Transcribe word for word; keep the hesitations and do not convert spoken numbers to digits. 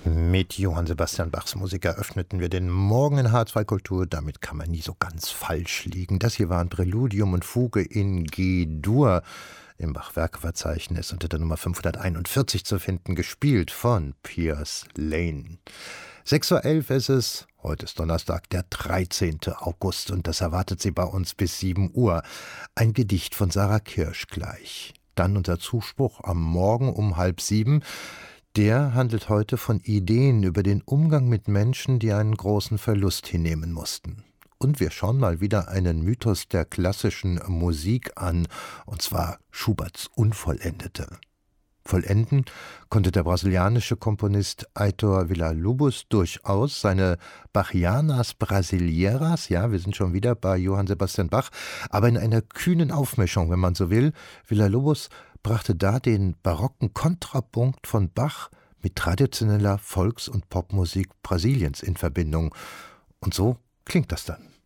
Mit Johann Sebastian Bachs Musik eröffneten wir den Morgen in H zwei Kultur. Damit kann man nie so ganz falsch liegen. Das hier waren Präludium und Fuge in G-Dur im Bach-Werkverzeichnis unter der Nummer fünfhunderteinundvierzig zu finden, gespielt von Piers Lane. sechs Uhr elf ist es. Heute ist Donnerstag, der dreizehnte August, und das erwartet Sie bei uns bis sieben Uhr. Ein Gedicht von Sarah Kirsch gleich. Dann unser Zuspruch am Morgen um halb sieben. Der handelt heute von Ideen über den Umgang mit Menschen, die einen großen Verlust hinnehmen mussten. Und wir schauen mal wieder einen Mythos der klassischen Musik an, und zwar Schuberts Unvollendete. Vollenden konnte der brasilianische Komponist Heitor Villa-Lobos durchaus. Seine Bachianas Brasileiras, ja, wir sind schon wieder bei Johann Sebastian Bach, aber in einer kühnen Aufmischung, wenn man so will. Villa-Lobos brachte da den barocken Kontrapunkt von Bach mit traditioneller Volks- und Popmusik Brasiliens in Verbindung. Und so klingt das dann.